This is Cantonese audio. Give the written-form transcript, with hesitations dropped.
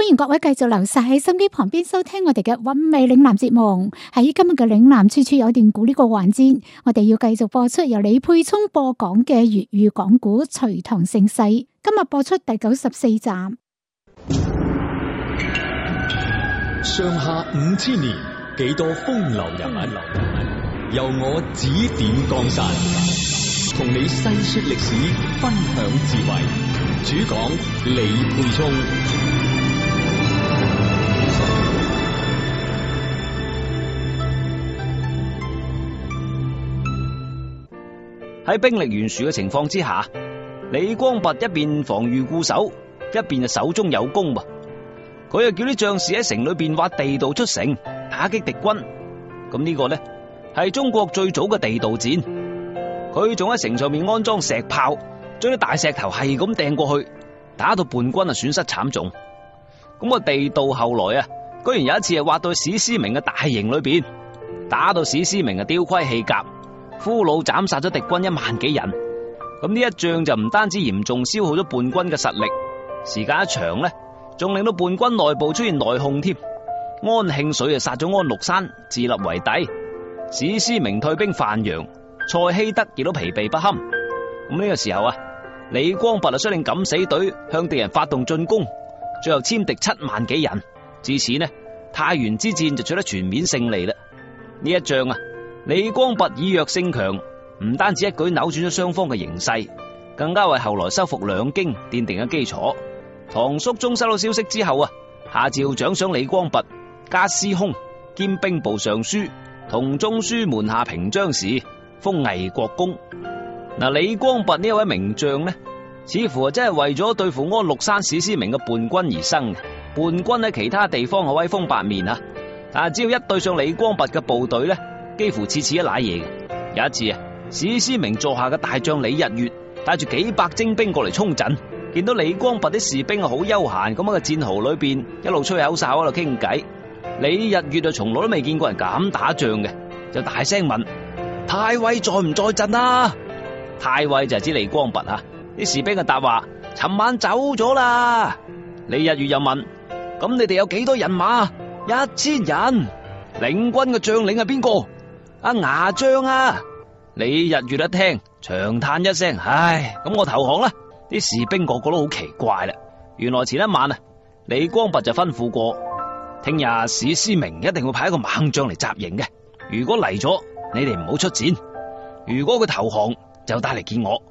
迎各位繼續留晒喺心機旁邊收聽我哋嘅韻味嶺南節目。喺今日嘅嶺南處處有段古呢個環節，我哋要繼續播出由李沛聰播講嘅粵語講古《隋唐盛世》。今日播出第94集。 上下5000年，幾多風流人物，由我指點江山，同你細說歷史，分享智慧。主講李沛聰。 喺兵力懸殊嘅情況之下，李光弼一邊防禦固守，一邊就手中有功噃。佢又叫啲將士喺城裏邊挖地道出城，打擊敵軍。咁呢個呢係中國最早嘅地道戰。佢仲喺城上面安裝石炮，將啲大石頭係咁掟過去，打到叛軍啊損失慘重。咁個地道後來啊，居然有一次係挖到史思明嘅大營裏邊，打到史思明啊丟盔棄甲，俘虜斬殺咗敵軍1萬幾人。咁呢一仗就唔單止嚴重消耗咗叛軍嘅實力，時間一長呢，仲令到叛軍內部出現內訌添。安慶水啊殺咗安祿山，自立為帝。史思明退兵范陽，蔡希德亦都疲憊不堪。咁呢個時候啊，李光弼啊率領敢死隊向敵人發動進攻，最後殲敵7萬幾人。至此呢，太原之戰就取得全面勝利啦。呢一仗啊，李光弼以弱勝強，唔單止一舉扭轉咗雙方嘅形勢，更加為後來收復兩京奠定咗基礎。唐肅宗收到消息之後啊，下詔獎賞李光弼加司空兼兵部尚書，同中書門下平章事，封魏國公。嗱，李光弼呢一位名將呢，似乎真係為咗對付安祿山史思明嘅叛軍而生嘅。叛軍喺其他地方係威風八面啊，但係只要一對上李光弼嘅部隊呢，幾乎次次一瀨嘢嘅。有一次啊，史思明座下嘅大將李日月帶住幾百精兵過嚟衝陣，見到李光弼啲士兵啊好悠閒咁喺個戰壕裏邊一路吹口哨喺度傾偈。李日月就從來都未見過人咁打仗嘅，就大聲問：太尉在唔在陣啊？太尉就係指李光弼啊，啲士兵就答話：尋晚走咗啦。李日月又問：咁你哋有幾多人馬？1000人。領軍嘅將領係邊個？阿牙將啊。李日月一聽，長嘆一聲：唉，咁我投降啦。啲士兵個個都好奇怪啦。原來前一晚啊，李光弼就吩咐過，聽日史思明一定會派一個猛將嚟襲營嘅。如果嚟咗，你哋唔好出戰；如果佢投降，就帶嚟見我。